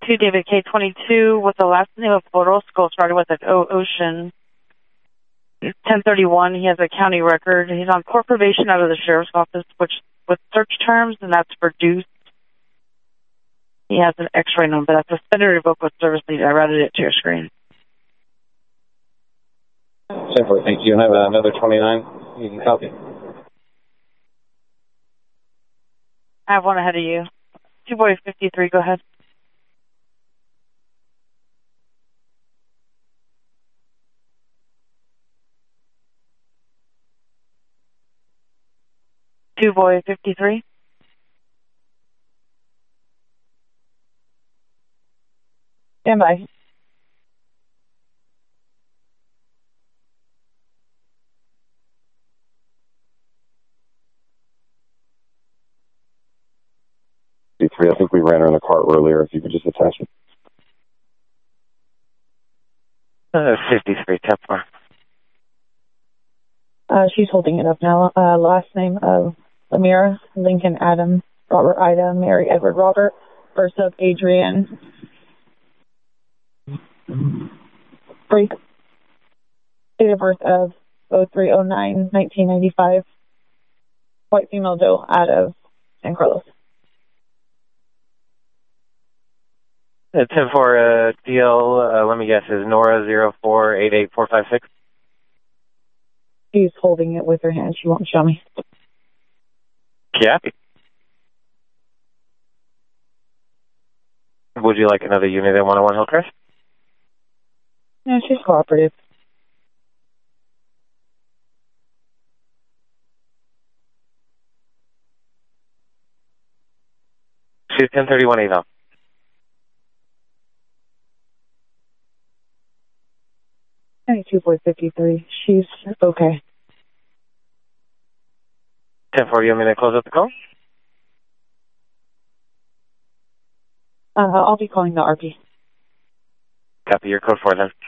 2 David K22 with the last name of Orozco, started with an Ocean. 1031, he has a county record. He's on court probation out of the sheriff's office, which with search terms, and that's reduced. He has an X-ray number. That's suspended revoked with service lead. I routed it to your screen. 10-4, thank you. I have another 29. You can copy. I have one ahead of you. 2 boy 53, go ahead. Two boy 53. Stand by. I think we ran her in the cart earlier. If you could just attach it. 53, 10-4. She's holding it up now. Last name of Amira, Lincoln Adam, Robert Ida, Mary Edward Robert, first of Adrian. Freak. Date of birth of 03/09/1995. White female Joe out of San Carlos. 10-4, DL, let me guess, is Nora 0488456? She's holding it with her hand. She won't show me. Yeah. Would you like another unit at 101 Hillcrest? No, she's cooperative. She's 1031 eval. Two boy 53. She's okay. 10-4, you want me to close up the call? I'll be calling the RP. Copy your code 4 then.